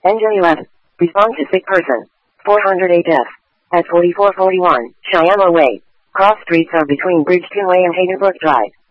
Engine 11. Respond to sick person. 408F. At 4441, Cheyenne Way. Cross streets are between Bridge 2A and Hagerbrook Drive.